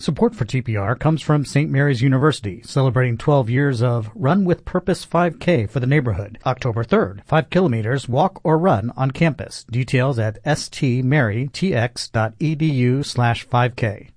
Support for TPR comes from St. Mary's University, celebrating 12 years of Run with Purpose 5K for the neighborhood. October 3rd, 5 kilometers, walk or run on campus. Details at stmarytx.edu/5K.